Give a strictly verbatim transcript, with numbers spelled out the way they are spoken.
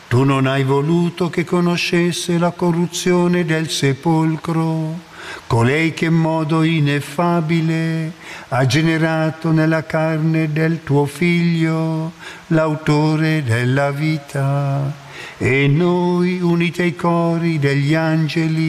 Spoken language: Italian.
Tu non hai voluto che conoscesse la corruzione del sepolcro, colei che in modo ineffabile ha generato nella carne del tuo Figlio l'autore della vita. E noi, uniti ai cori degli angeli,